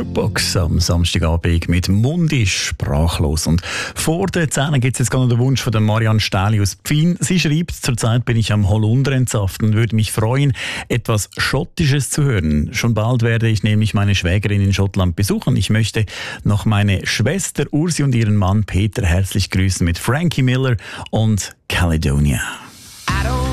Jukebox am Samstagabend mit Mundi sprachlos. Und vor den Zähnen gibt es jetzt gerade noch den Wunsch von der Marianne Stähli aus Pfin. Sie schreibt, zurzeit bin ich am Holunder entsaften und würde mich freuen, etwas Schottisches zu hören. Schon bald werde ich nämlich meine Schwägerin in Schottland besuchen. Ich möchte noch meine Schwester Ursi und ihren Mann Peter herzlich grüßen mit Frankie Miller und Caledonia.